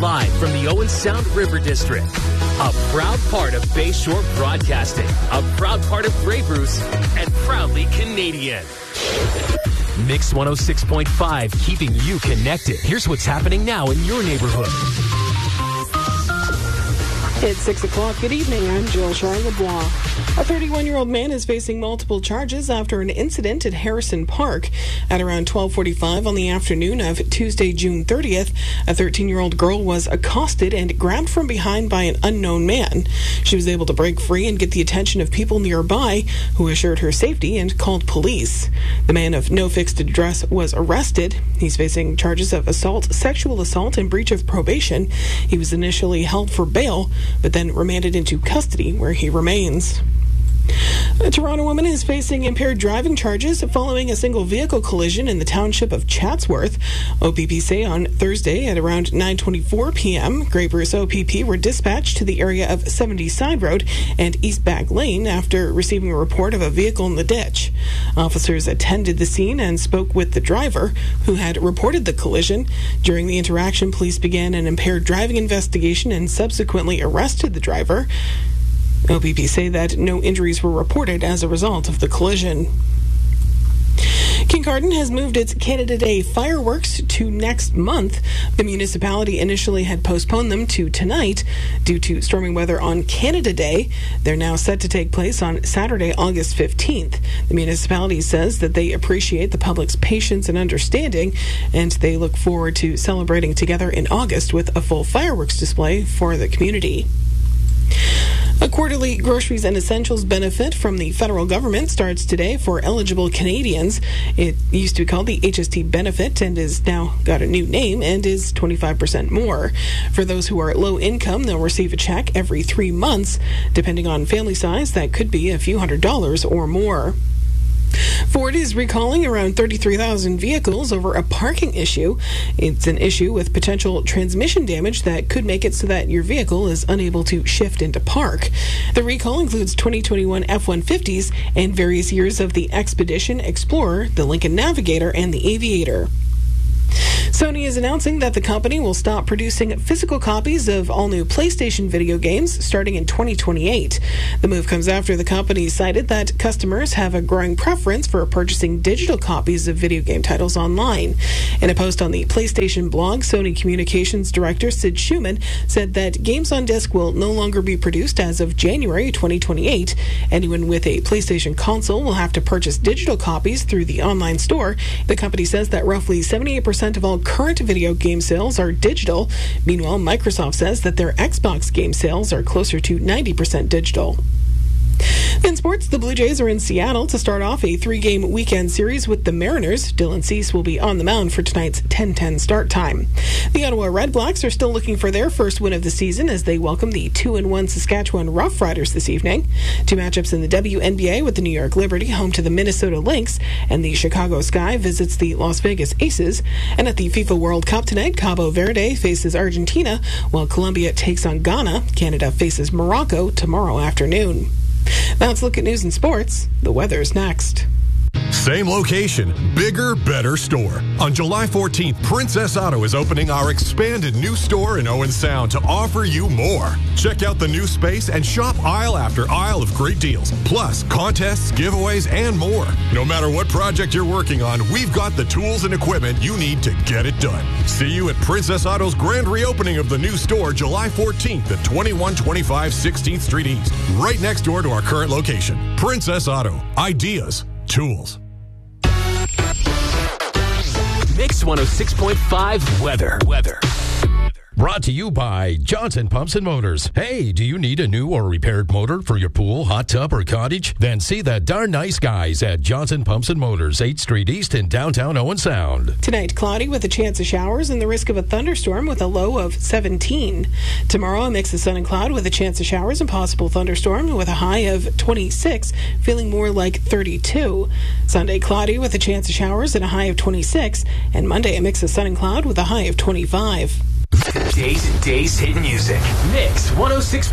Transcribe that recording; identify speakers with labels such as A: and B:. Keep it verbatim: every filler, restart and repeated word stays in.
A: live from the Owen Sound River District. A proud part of Bayshore Broadcasting, a proud part of Grey Bruce, and proudly Canadian. Mix one oh six point five, keeping you connected. Here's what's happening now in your neighborhood.
B: It's six o'clock. Good evening. I'm Jill Charlebois. A thirty-one-year-old man is facing multiple charges after an incident at Harrison Park. At around twelve forty-five on the afternoon of Tuesday, June thirtieth, a thirteen-year-old girl was accosted and grabbed from behind by an unknown man. She was able to break free and get the attention of people nearby, who assured her safety and called police. The man of no fixed address was arrested. He's facing charges of assault, sexual assault, and breach of probation. He was initially held for bail, but then remanded into custody, where he remains. A Toronto woman is facing impaired driving charges following a single vehicle collision in the township of Chatsworth. O P P say on Thursday at around nine twenty-four p.m., Grey Bruce O P P were dispatched to the area of seventy Side Road and East Back Lane after receiving a report of a vehicle in the ditch. Officers attended the scene and spoke with the driver, who had reported the collision. During the interaction, police began an impaired driving investigation and subsequently arrested the driver. O P P say that no injuries were reported as a result of the collision. Kincardine has moved its Canada Day fireworks to next month. The municipality initially had postponed them to tonight due to stormy weather on Canada Day. They're now set to take place on Saturday, August fifteenth. The municipality says that they appreciate the public's patience and understanding, and they look forward to celebrating together in August with a full fireworks display for the community. A quarterly groceries and essentials benefit from the federal government starts today for eligible Canadians. It used to be called the H S T benefit and is now got a new name and is twenty-five percent more. For those who are low income, they'll receive a check every three months. Depending on family size, that could be a few hundred dollars or more. Ford is recalling around thirty-three thousand vehicles over a parking issue. It's an issue with potential transmission damage that could make it so that your vehicle is unable to shift into park. The recall includes twenty twenty-one F one fifties and various years of the Expedition, Explorer, the Lincoln Navigator, and the Aviator. Sony is announcing that the company will stop producing physical copies of all new PlayStation video games starting in twenty twenty-eight. The move comes after the company cited that customers have a growing preference for purchasing digital copies of video game titles online. In a post on the PlayStation blog, Sony Communications Director Sid Schumann said that games on disc will no longer be produced as of January twenty twenty-eight. Anyone with a PlayStation console will have to purchase digital copies through the online store. The company says that roughly seventy-eight percent of all current video game sales are digital. Meanwhile, Microsoft says that their Xbox game sales are closer to ninety percent digital. In sports, the Blue Jays are in Seattle to start off a three-game weekend series with the Mariners. Dylan Cease will be on the mound for tonight's ten ten start time. The Ottawa Red Blacks are still looking for their first win of the season as they welcome the two and one Saskatchewan Roughriders this evening. Two matchups in the W N B A with the New York Liberty home to the Minnesota Lynx, and the Chicago Sky visits the Las Vegas Aces. And at the FIFA World Cup tonight, Cabo Verde faces Argentina, while Colombia takes on Ghana. Canada faces Morocco tomorrow afternoon. Now let's look at news and sports. The weather's next.
C: Same location, bigger, better store. On July fourteenth, Princess Auto is opening our expanded new store in Owen Sound to offer you more. Check out the new space and shop aisle after aisle of great deals, plus contests, giveaways, and more. No matter what project you're working on, we've got the tools and equipment you need to get it done. See you at Princess Auto's grand reopening of the new store July fourteenth at twenty-one twenty-five sixteenth Street East, right next door to our current location. Princess Auto. Ideas. Tools.
A: Mix one oh six point five weather. Weather.
D: Brought to you by Johnson Pumps and Motors. Hey, do you need a new or repaired motor for your pool, hot tub, or cottage? Then see the darn nice guys at Johnson Pumps and Motors, eighth Street East in downtown Owen Sound.
B: Tonight, cloudy with a chance of showers and the risk of a thunderstorm with a low of seventeen. Tomorrow, a mix of sun and cloud with a chance of showers and possible thunderstorm with a high of twenty-six, feeling more like thirty-two. Sunday, cloudy with a chance of showers and a high of twenty-six. And Monday, a mix of sun and cloud with a high of twenty-five.
A: Today's Days Hit Music. Mix one oh six